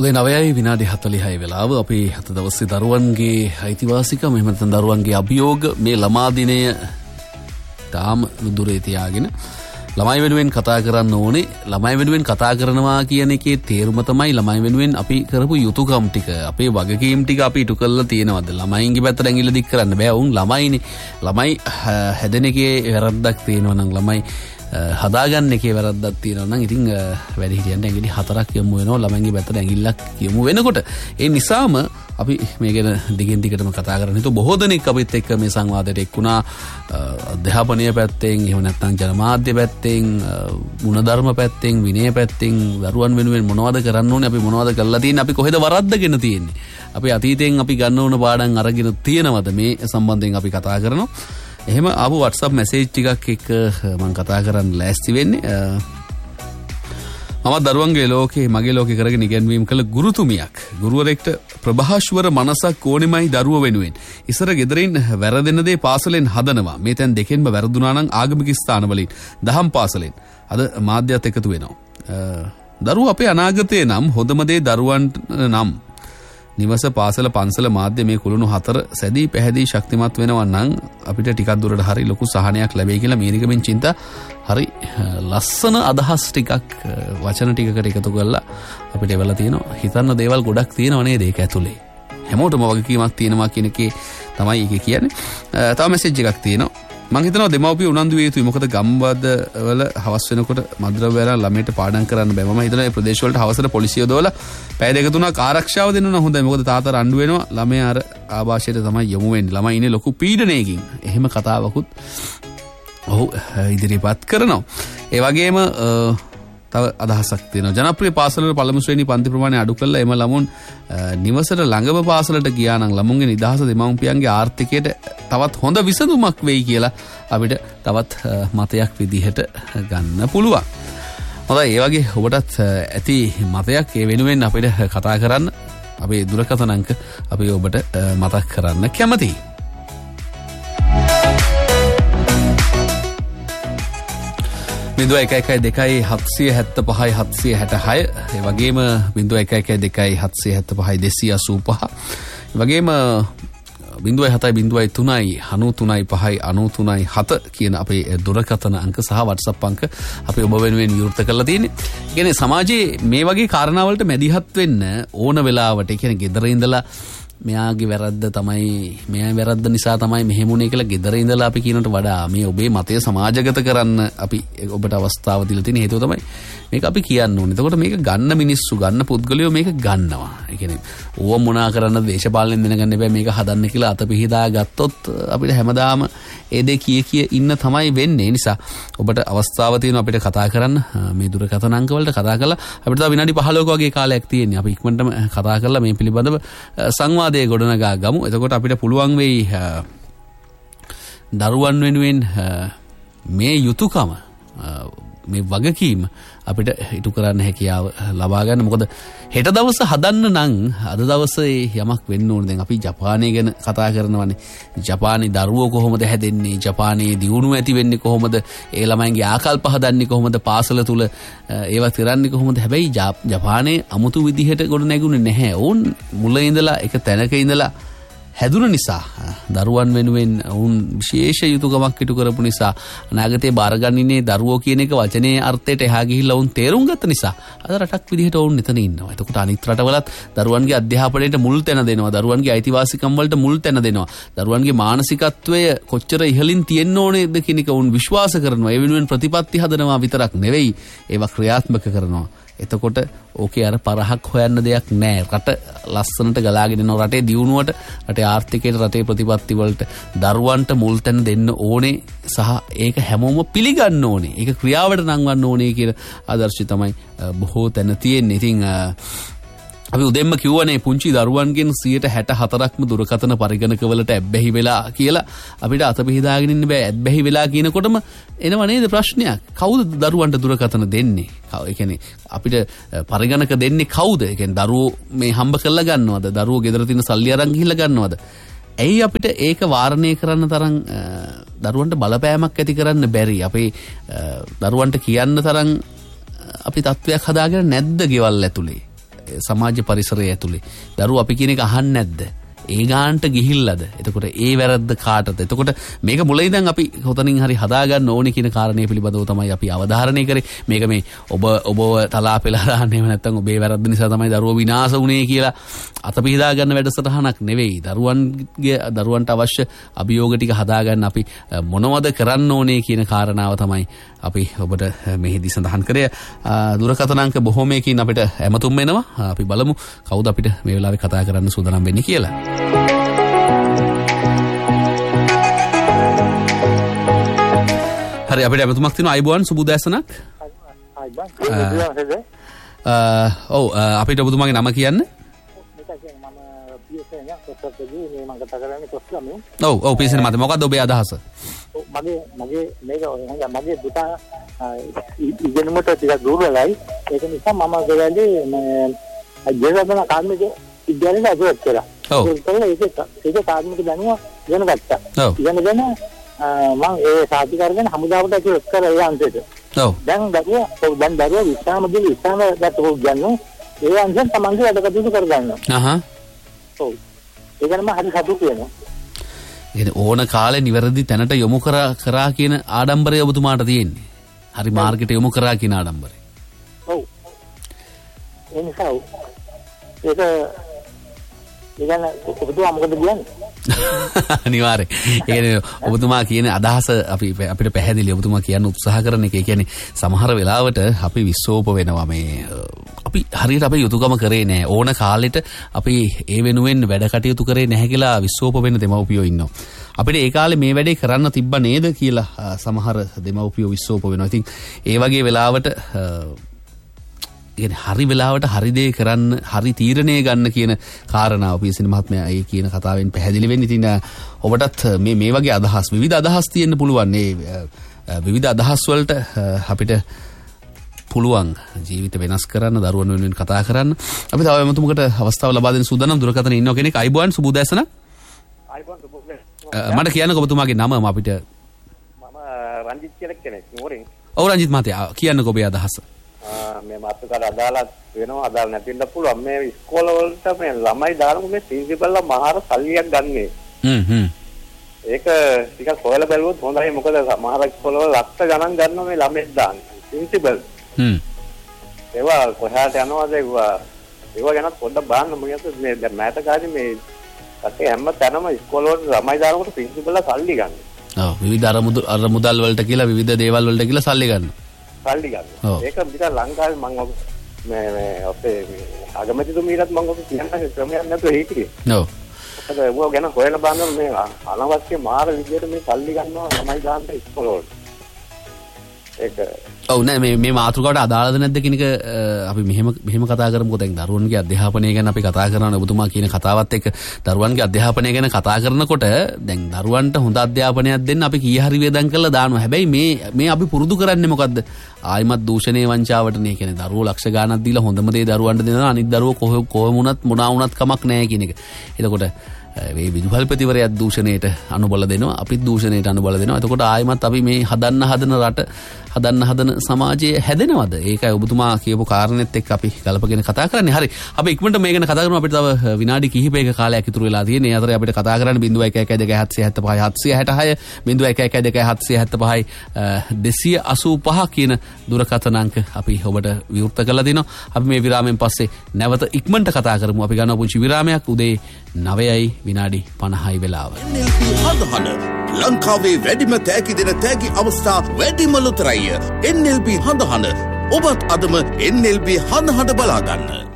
උදේ 9යි විනාඩි 46 වෙලාව අපේ හත දවසේ දරුවන්ගේ අයිතිවාසිකම් එහෙම නැත්නම් දරුවන්ගේ අභියෝග මේ ළමා දිනය තාම දුරේ තියාගෙන ළමයි වෙනුවෙන් කතා කරන්න ඕනේ. ළමයි වෙනුවෙන් කතා කරනවා කියන එකේ තේරුම තමයි ළමයි වෙනුවෙන් අපි කරපු යුතුයකම් ටික අපේ වගකීම් ටික අපි ඉටු කරලා තියෙනවද? ළමයින්ගේ පැත්තට ඇඟිල්ල දික් කරන්න බෑ. උන් ළමයිනේ. ළමයි හැදෙන එකේ වැරද්දක් තියෙනවා නම් ළමයි හදාගන්න එකේ වැරද්දක් තියෙනවා නම් ඉතින් වැඩිහිටියන්ට ඇඟිලි 4ක් යමු වෙනවා ළමයින්ගේ පැත්තට ඇඟිල්ලක් යමු වෙනකොට. ඒ නිසාම අපි මේ ගැන දිගින් දිගටම කතා කරන්න හිතුව. බොහෝ දෙනෙක් අපිත් එක්ක මේ සංවාදයට එක්ුණා. අධ්‍යාපනීය පැත්තෙන් එහෙම නැත්නම් ජනමාධ්‍ය පැත්තෙන් ගුණධර්ම පැත්තෙන් විනය පැත්තෙන් දරුවන් වෙනුවෙන් මොනවද කරන්න ඕනේ, අපි මොනවද කරලා තියෙන්නේ, අපි කොහෙද වරද්දගෙන තියෙන්නේ, අපි අතීතයෙන් අපි ගන්න ඕන පාඩම් අරගෙන තියෙනවද, මේ සම්බන්ධයෙන් අපි කතා කරනවා. එහෙම ආපු WhatsApp මැසේජ් ටිකක් එක්ක මම කතා කරන්න ලෑස්ති වෙන්නේ. මම දරුවන්ගේ ලෝකේ මගේ ලෝකේ කරගෙන ඉගෙනවීම කළ ගුරුතුමියක්. ගුරුවරයෙක්ට ප්‍රභාෂ්වර මනසක් ඕනෙමයි දරුව වෙනුවෙන්. ඉස්සර ගෙදරින් වැරදෙන දේ පාසලෙන් හදනවා. මේ තැන් දෙකෙන්ම වැරදුනා නම් ආගමික ස්ථානවලින්, දහම් පාසලෙන්. අද මාධ්‍යත් එකතු වෙනවා. දරුවෝ අපේ අනාගතය නම් හොඳම දේ දරුවන්ට නම් නිවස පාසල පන්සල මාධ්‍ය මේ කුළුණු 4 සැදී පැහැදී ශක්තිමත් වෙනවා නම් අපිට ටිකක් දුරට හරි ලොකු සහනයක් ලැබෙයි කියලා මේනිකමින් චින්තා හරි ලස්සන අදහස් ටිකක් වචන ටිකකට එකතු කරලා අපිට එවලා තියෙනවා. හිතන්න දේවල් ගොඩක් තියෙනව නේද ඒක ඇතුලේ. හැමෝටම වගකීමක් තියෙනවා කියන එකේ තමයි ඒක කියන්නේ. තව මෙසේජ් එකක් තියෙනවා. මම හිතනවා දෙමව්පිය උනන්දු විය යුතුයි. මොකද ගම්බද වල හවස් වෙනකොට මද්ද්‍රව්‍ය වල ළමයට පාඩම් කරන්න බෑ. මම හිතනවා මේ ප්‍රදේශ වලට හවසට පොලිසිය යොදවලා පැය දෙක තුනක් ආරක්ෂාව දෙන්න නම් හොඳයි. මොකද තාත්තා රණ්ඩු වෙනවා. ළමයා අර ආభాෂයට තමයි යොමු වෙන්නේ. ළමයි ඉන්නේ ලොකු පීඩනයකින්. එහෙම කතාවකුත් ඔහු ඉදිරිපත් කරනවා. ඒ වගේම තව අදහසක් තියෙනවා. ජනප්‍රිය පාසලවල පළමු ශ්‍රේණි පන්ති ප්‍රමාණය අඩු කරලා එම ළමුන් නිවසට ළඟම පාසලට ගියා නම් ළමුන්ගේ නිදහස දෙමව්පියන්ගේ ආර්ථිකයට තවත් හොඳ විසඳුමක් වෙයි කියලා අපිට තවත් මතයක් විදිහට ගන්න පුළුවන්. හොඳයි, ඒ වගේ ඔබටත් ඇති මතයක් ඒ වෙනුවෙන් අපිට කතා කරන්න අපේ දුරකථන අංක අපි ඔබට මතක් කරන්න කැමතියි. බිඳුව 112 775 766 ඒ වගේම බිඳුව 112 775 285 ඒ වගේම 07 03 93 5 93 කියන අපේ දුරකථන අංක සහ WhatsApp අංක අපි ඔබ වෙනුවෙන් විවෘත කරලා තියෙන්නේ. ඒ කියන්නේ සමාජයේ මේ වගේ කාරණාවලට මැදිහත් වෙන්න ඕන වෙලාවට, ඒ කියන්නේ ගෙදර ඉඳලා මෙයාගේ වැරද්ද තමයි, මෙයා වැරද්ද නිසා තමයි මෙහෙමුනේ කියලා ගෙදර ඉඳලා අපි කියනට වඩා මේ ඔබේ මතය සමාජගත කරන්න අපි ඔබට අවස්ථාව දීලා තියෙන හේතුව තමයි මේක අපි කියන්න ඕනේ. එතකොට මේක ගන්න මිනිස්සු, ගන්න පුද්ගලයෝ මේක ගන්නවා. ඒ කියන්නේ ඕව මොනා කරන්නද දේශපාලනෙන් දැනගන්න බෑ මේක හදන්න කියලා අත පිහිදා ගත්තොත් අපිට හැමදාම ඒ දේ කිය ඉන්න තමයි වෙන්නේ. ඒ නිසා ඔබට අවස්ථාව තියෙනවා අපිට කතා කරන්න මේ දුරකථන අංක වලට කතා කරලා අපිට තව විනාඩි 15ක වගේ කාලයක් තියෙනවා. අපි ඉක්මනටම කතා කරලා මේ පිළිබඳව සංවාදයේ ගොඩනගා ගමු. එතකොට අපිට පුළුවන් වෙයි දරුවන් වෙනුවෙන් මේ යුතුයකම, මේ වගකීම අපිට ඉටු කරන්න හැකියාව ලබා ගන්න. මොකද හෙට දවස හදන්න නම් අද දවසේ යමක් වෙන්න ඕනේ. දැන් අපි ජපානය ගැන කතා කරනවානේ. ජපානයේ දරුවෝ කොහොමද හැදෙන්නේ? ජපානයේ දියුණුව ඇති වෙන්නේ කොහොමද? ඒ ළමයින්ගේ ආකල්ප හදන්නේ කොහොමද? පාසල තුල ඒවා කරන්නේ කොහොමද? හැබැයි ජපානයේ අමුතු විදිහට ගොඩ නැගුණේ නැහැ. ඕන් මුල ඉඳලා එක තැනක ඉඳලා හැදුන නිසා, දරුවන් වෙනුවෙන් වුන් විශේෂ යුතුයකමක් ඉටු කරපු නිසා, අනාගතේ බාරගන්නේ දරුවෝ කියන එක වචනේ අර්ථයට එහා ගිහිල්ලා වුන් තේරුම් ගත්ත නිසා අද රටක් විදිහට වුන් එතන ඉන්නවා. එතකොට අනිත් රටවලත් දරුවන්ගේ අධ්‍යාපනයට මුල් තැන දෙනවා, දරුවන්ගේ අයිතිවාසිකම් වලට මුල් තැන දෙනවා, දරුවන්ගේ මානසිකත්වය කොච්චර ඉහළින් තියෙන්න ඕනේද කියන එක වුන් විශ්වාස කරනවා. ඒ වෙනුවෙන් ප්‍රතිපත්ති හදනවා විතරක් නෙවෙයි, ඒවා ක්‍රියාත්මක කරනවා. එතකොට ඕකේ අර පරහක් හොයන්න දෙයක් නැහැ. රට ලස්සනට ගලාගෙන යනවා. රටේ දියුණුවට, රටේ ආර්ථිකයට, රටේ ප්‍රතිපත්ති වලට දරුවන්ට මුල් තැන දෙන්න ඕනේ සහ ඒක හැමෝම පිළිගන්න ඕනේ. ඒක ක්‍රියාවට නංවන්න ඕනේ කියන ආදර්ශය තමයි බොහෝ තැන තියෙන්නේ. ඉතින් අපි උදෙන්ම කිව්වනේ පුංචි දරුවන්ගෙන් 64%ක්ම දුරකථන පරිගණකවලට ඇබ්බැහි වෙලා කියලා. අපිට අත පිහදාගෙන ඉන්න බෑ. ඇබ්බැහි වෙලා කියනකොටම එනව නේද ප්‍රශ්නයක්. කවුද දරුවන්ට දුරකථන දෙන්නේ? ඒ කියන්නේ අපිට පරිගණක දෙන්නේ කවුද? ඒ කියන්නේ දරුවෝ මේ හම්බ කරලා ගන්නවද? දරුවෝ ගෙදර තියෙන සල්ලි අරන් ගිහිල්ලා ගන්නවද? ඇයි අපිට ඒක වාරණය කරන්න තරම් දරුවන්ට බලපෑමක් ඇති කරන්න බැරි? අපේ දරුවන්ට කියන්න තරම් අපි තත්වයක් හදාගෙන නැද්ද ගෙවල් ඇතුලේ? සමාජ පරිසරය ඇතුලේ දරුවෝ අපි කියන එක අහන්නේ නැද්ද? ඒ ගානට ගිහිල්ලාද? එතකොට ඒ වැරද්ද කාටද? එතකොට මේක මුලින් ඉඳන් අපි කොතනින් හරි හදාගන්න ඕනේ කියන කාරණේ පිළිබඳව තමයි අපි අවධාරණය කරේ. මේක මේ ඔබව තලා පෙළලා දාන්න එහෙම නැත්නම් ඔබේ වැරද්ද නිසා තමයි දරුවෝ විනාශ වුනේ කියලා අතපිහදා ගන්න වැඩසටහනක් නෙවෙයි. දරුවන්ට අවශ්‍ය අභියෝග ටික හදාගන්න අපි මොනවද කරන්න ඕනේ කියන කාරණාව තමයි අපි ඔබට මෙහිදී සඳහන් කරේ. දුරකථන අංක බොහෝමයකින් අපිට ඇමතුම් වෙනවා. අපි බලමු කවුද අපිට මේ වෙලාවේ කතා කරන්න සූදානම් වෙන්නේ කියලා. හරි අපිට ඇමතුමක් තියෙනවා. අයිබෝන් සුබ උදෑසනක්. ඔව් අපිට ඔබතුමාගේ නම කියන්න. ඔව් පියසෙන මත මොකක්ද ඔබේ අදහස? මගේ පුතා ඉගෙනුමට ටිකක් දුර්වලයි. ඒක නිසා මම ගලන්නේ මේ ජීවන කාර්මික විද්‍යාලයට අදවත් කළා. ඒක කාර්මික දැනුම ඉගෙන ගත්තා. ඉගෙනගෙන මම ඒ සාධි කරගෙන හමුදාවට ඒක කරා ඒ අංශයට. දැන් දරුවා විශ්‍රාමදී ගත ගන්න ඒ අංශෙන් තමන්ගේ වැඩ කටයුතු කර ගන්නවා. ඔව්. ඒක නම් හරි සතුටු වෙනවා. ඕන කාලේ නිවැරදි තැනට යොමු කරා කියන ආඩම්බරය ඔබතුමාට තියෙන්නේ. හරි මාර්ගයට යොමු කරා කියන ආඩම්බරය. ඔව්. ඒ නිසා ඒක ඔබතුමා මොකද කියන්නේ? අනිවාර්යයෙන්. ඒ කියන්නේ ඔබතුමා කියන අදහස අපිට පැහැදිලි. ඔබතුමා කියන්න උත්සාහ කරන එක. ඒ කියන්නේ සමහර වෙලාවට අපි විශ්ෝප වෙනවා මේ අපි හරියට අපේ යුතුයකම කරේ නැහැ. ඕන කාලෙට අපි ඒ වෙනුවෙන් වැඩ කටයුතු කරේ නැහැ කියලා විශ්ෝප වෙන දෙමව්පියෝ ඉන්නවා. අපිට ඒ කාලේ මේ වැඩේ කරන්න තිබ්බ නේද කියලා සමහර දෙමව්පියෝ විශ්ෝප වෙනවා. ඉතින් ඒ වගේ වෙලාවට හරි වෙලාවට හරි දේ කරන්න හරි තීරණය ගන්න කියන කාරණාව පියසෙන මහත්මයා ඒ කියන කතාවෙන් පැහැදිලි වෙන්නේ. ඉතින් ඔබටත් මේ වගේ අදහස් විවිධ අදහස් තියෙන්න පුළුවන්. මේ විවිධ අදහස් වලට අපිට පුළුවන් ජීවිත වෙනස් කරන්න, දරුවන් වෙනුවෙන් කතා කරන්න. අපි තව එමුතුමකට අවස්ථාව ලබා දෙන්න සූදානම්. දුරකථනයේ ඉන්න කෙනෙක්. අයිබෝන් සුබ උදෑසන. අයිබෝන් සුබ උදෑසන. මට කියන්නකෝ ඔබතුමාගේ නම අපිට. මම රංජිත් කියලා කෙනෙක් නුවරින්. ඔව් රංජිත් මහත්තයා කියන්නකෝ ඔබේ අදහස. මේ මාතෘකාවට අදාළ වෙනවා අදාළ නැති වෙන්න පුළුවන්. මේ ඉස්කෝල වලට මේ ළමයි දානු මේ ප්‍රින්සිපල්ලා මහාර සල්ලියක් ගන්නෙ. ඒක ටිකක් හොයලා බැලුවොත් හොඳයි. මොකද මහාර ඉස්කෝල වල ලක්ෂ ගණන් ගන්නවා මේ ළමෙක් දාන්නේ. ප්‍රින්සිපල්. ඒවා කොහාට යනවද ඒවා ගැන පොඩ්ඩක් බලන්න. මොකද මේ දැන් මෑත කාලේ මේ රටේ හැම තැනම ඉස්කෝල වල ළමයි දානකොට ප්‍රින්සිපල්ලා සල්ලි ගන්න. ඔව් විවිධ අරමුදල් වලට කියලා විවිධ දේවල් වලට කියලා සල්ලි ගන්නවා. සල්ලි ගන්නවා. ඒක විතර ලංකාවේ මම මේ අපේ අගමැතිතුමීටත් මම ඔක කියන්න ක්‍රමයක් නැතුව හිටියේ. ඔව්. මොකද ඒව ගැන හොයලා බලන්න මේ අනවශ්‍ය මාර විදියට මේ සල්ලි ගන්නවා ළමයි දාන්න ඉස්කෝල වල. ඒක ඔව් නෑ මේ මාතෘකාවට අදාළද නැද්ද කියන එක අපි මෙහෙම කතා කරමුකෝ. දැන් දරුවන්ගේ අධ්‍යාපනය ගැන අපි කතා කරනවා. ඔබතුමා කියන කතාවත් එක්ක දරුවන්ගේ අධ්‍යාපනය ගැන කතා කරනකොට දැන් දරුවන්ට හොඳ අධ්‍යාපනයක් දෙන්න අපි කී හරි වේදම් කරලා දානවා. හැබැයි මේ අපි පුරුදු කරන්නේ මොකද්ද? ආයිමත් දූෂණේ වංචාවටනේ. කියන්නේ දරුවෝ ලක්ෂ ගාණක් දීලා හොඳම දේ දරුවන්ට දෙනවා. අනිත් දරුවෝ කොහොම වුණත් මොනවා වුණත් කමක් නැහැ කියන එක. එතකොට මේ විදුහල්පතිවරයාත් දූෂණයට අනුබල දෙනවා. අපිත් දූෂණයට අනුබල දෙනවා. එතකොට ආයිමත් අපි මේ හදන්න රට හදන්න සමාජයේ හැදෙනවද? ඒකයි ඔබතුමා කියපු කාරණෙත් එක්ක අපි ගලපගෙන කතා කරන්නේ. හරි. අපි ඉක්මනට මේ ගැන කතා කරමු. අපිට තව විනාඩි කිහිපයක කාලයක් ඉතුරු වෙලා තියෙන. ඒ අතරේ අපිට කතා කරන්න 01126765 01126765 285 කියන දුරකථන අංක අපි ඔබට විවෘත කරලා දෙනවා. අපි මේ විරාමයෙන් පස්සේ නැවත ඉක්මනට කතා කරමු. අපි ගන්නවා පුංචි විරාමයක්. උදේ 9යි විනාඩි 50යි වෙලාව. NLP හඳහන ලංකාවේ වැඩිම තෑගි දෙන තෑගි අවස්ථා වැඩිම ලොතරැයි NLP හඳහන. ඔබත් අදම NLP හඳහන බලාගන්න.